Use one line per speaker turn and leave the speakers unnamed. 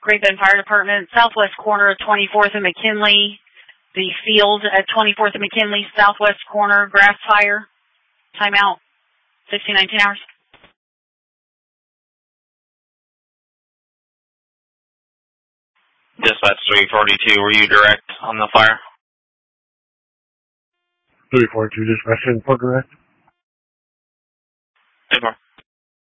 Great Bend Fire Department, southwest corner of 24th and McKinley. The field at 24th and McKinley, southwest corner, grass fire. Timeout, 1619 hours.
Dispatch 342, were you direct on the fire?
342, dispatch 10 for direct.